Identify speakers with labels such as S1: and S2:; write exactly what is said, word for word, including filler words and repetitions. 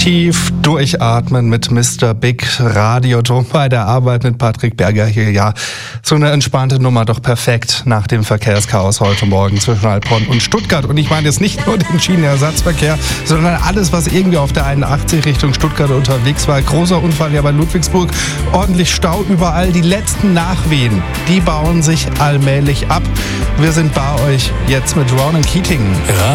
S1: Tief durchatmen mit Mister Big, Radioton bei der Arbeit mit Patrick Berger hier. Ja, so eine entspannte Nummer, doch perfekt nach dem Verkehrschaos heute Morgen zwischen Heilbronn und Stuttgart. Und ich meine jetzt nicht nur den Schienenersatzverkehr, sondern alles, was irgendwie auf der einundachtzig Richtung Stuttgart unterwegs war. Großer Unfall ja bei Ludwigsburg, ordentlich Stau überall. Die letzten Nachwehen, die bauen sich allmählich ab. Wir sind bei euch jetzt mit Ronan Keating.